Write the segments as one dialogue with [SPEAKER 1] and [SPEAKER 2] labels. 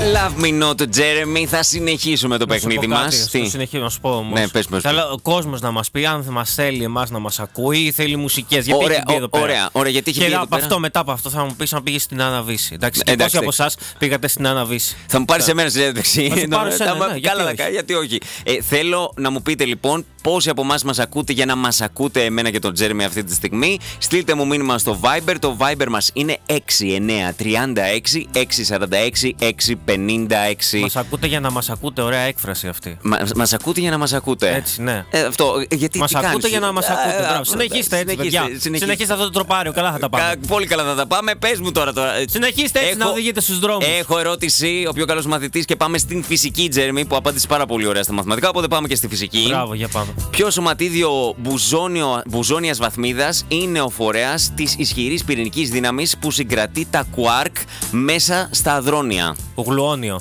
[SPEAKER 1] Love me not, Jeremy. Θα συνεχίσουμε το παιχνίδι μας.
[SPEAKER 2] Θα συνεχίσουμε, να σου πω όμως.
[SPEAKER 1] Ναι, πες.
[SPEAKER 2] Θέλω ο κόσμος να μας πει αν μας θέλει εμάς να μας ακούει ή θέλει μουσικές. Γιατί έχει πει εδώ πέρα.
[SPEAKER 1] Ωραία, γιατί έχει πει εδώ πέρα.
[SPEAKER 2] Μετά από αυτό θα μου πεις αν πήγες στην Άννα Βύση. Εντάξει, και πόσοι από εσάς πήγατε στην Άννα Βύση.
[SPEAKER 1] Θα μου πάρεις εμένα συνέντευξη.
[SPEAKER 2] Καλά,
[SPEAKER 1] γιατί όχι. Θέλω να μου πείτε λοιπόν πόσοι από εμάς μας ακούτε για να μας ακούτε εμένα και τον Τζέρεμι αυτή τη στιγμή. Στείλτε μου μήνυμα στο Viber. Το Viber μας είναι 6936 646 656.
[SPEAKER 2] Μας ακούτε για να μας ακούτε, ωραία έκφραση αυτή.
[SPEAKER 1] Μας ακούτε για να μας ακούτε.
[SPEAKER 2] Έτσι, ναι.
[SPEAKER 1] Αυτό, γιατί
[SPEAKER 2] μας ακούτε για να μας ακούτε. Συνεχίστε έτσι, παιδιά. Συνεχίστε αυτό το τροπάριο. Καλά θα τα πάμε.
[SPEAKER 1] Πολύ καλά θα τα πάμε. Πες μου τώρα.
[SPEAKER 2] Συνεχίστε έτσι να οδηγείτε στους δρόμους.
[SPEAKER 1] Έχω ερώτηση, ο πιο καλός μαθητής, και πάμε στην φυσική, Τζέρεμι, που απάντησε πάρα πολύ ωραία στα μαθηματικά. Οπότε πάμε και στη φυσική.
[SPEAKER 2] Μπράβο, για πάμε.
[SPEAKER 1] Ποιο σωματίδιο μπουζόνιας βαθμίδας είναι ο φορέας της ισχυρής πυρηνικής δύναμης που συγκρατεί τα κουάρκ μέσα στα αδρόνια?
[SPEAKER 2] Γλουόνιο.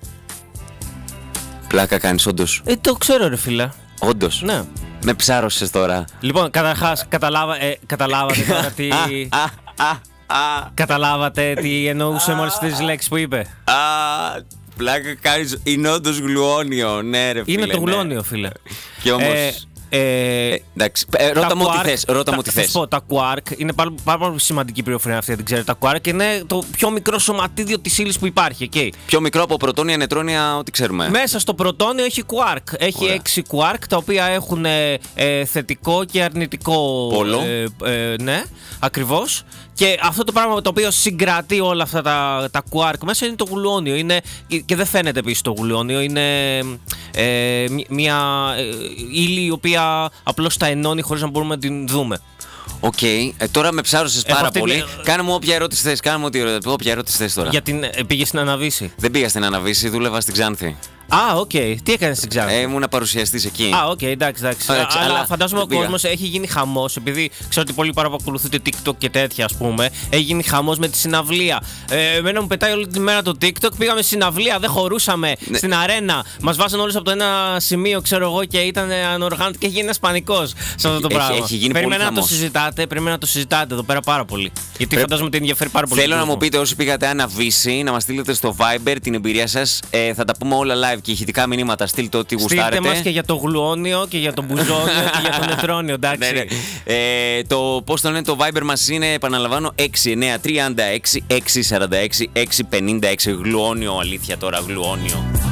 [SPEAKER 1] Πλάκα κάνεις, όντως.
[SPEAKER 2] Το ξέρω, ρε φίλε.
[SPEAKER 1] Όντως.
[SPEAKER 2] Ναι.
[SPEAKER 1] Με ψάρωσες τώρα.
[SPEAKER 2] Λοιπόν, καταρχάς, καταλάβατε τώρα τι. Καταλάβατε τι εννοούσε με όλες τις λέξεις που είπε.
[SPEAKER 1] Πλάκα κάνεις, είναι όντως γλουόνιο. Ναι, ρε φίλε.
[SPEAKER 2] Είναι το γλουόνιο, φίλε.
[SPEAKER 1] Και όμως. Εντάξει, ρώτα μου ό,τι θες.
[SPEAKER 2] Θα σου πω, τα quark είναι πάρα πολύ σημαντική πληροφορία αυτή, δεν ξέρετε. Τα quark είναι το πιο μικρό σωματίδιο της ύλης που υπάρχει. Okay.
[SPEAKER 1] Πιο μικρό από πρωτόνια, νετρόνια, ό,τι ξέρουμε.
[SPEAKER 2] Μέσα στο πρωτόνιο έχει quark. Έχει 6 quark, τα οποία έχουν θετικό και αρνητικό
[SPEAKER 1] πόλο.
[SPEAKER 2] Ναι, ακριβώς. Και αυτό το πράγμα το οποίο συγκρατεί όλα αυτά τα quark μέσα είναι το γλουόνιο. Και δεν φαίνεται επίσης το γλουόνιο. Είναι μια ύλη η οποία απλώς τα ενώνει χωρίς να μπορούμε να την δούμε.
[SPEAKER 1] Οκ. Τώρα με ψάρωσες πάρα πολύ. Κάνε μου όποια ερώτηση θες. Όποια ερώτηση θες τώρα.
[SPEAKER 2] Πήγες στην Άννα Βύση?
[SPEAKER 1] Δεν πήγα στην Άννα Βύση, δούλευα στην Ξάνθη.
[SPEAKER 2] Οκ. Τι έκανες στην Ξάνθη?
[SPEAKER 1] Ήμουν παρουσιαστής εκεί.
[SPEAKER 2] Οκ, εντάξει. Αλλά φαντάζομαι ο κόσμος έχει γίνει χαμός, επειδή ξέρω ότι πολλοί παρακολουθείτε TikTok και τέτοια, ας πούμε. Έχει γίνει χαμός με τη συναυλία. Εμένα μου πετάει όλη τη μέρα το TikTok. Πήγαμε συναυλία, δεν χωρούσαμε στην αρένα. Μας βάζαν όλους από το ένα σημείο, ξέρω εγώ, και ήταν ανοργάνωτο και έχει γίνει ένας πανικός σε αυτό το πράγμα. Περιμένω να το συζητάτε εδώ πέρα πάρα πολύ. Γιατί φαντάζομαι ότι ενδιαφέρει πάρα πολύ.
[SPEAKER 1] Θέλω να μου πείτε όσοι πήγατε Άννα Βύση, να μας στείλετε στο Viber την εμπειρία σας. Θα τα πούμε όλα live και ηχητικά μηνύματα. Στείλτε ό,τι γουστάρετε.
[SPEAKER 2] Στείλτε μας και για το γλουόνιο και για το μπουζόνιο και για το νετρόνιο, εντάξει.
[SPEAKER 1] Ναι. Πώς το λένε, το Viber μας είναι, επαναλαμβάνω, 6936 646 656 656. Γλουόνιο, αλήθεια τώρα, γλουόνιο.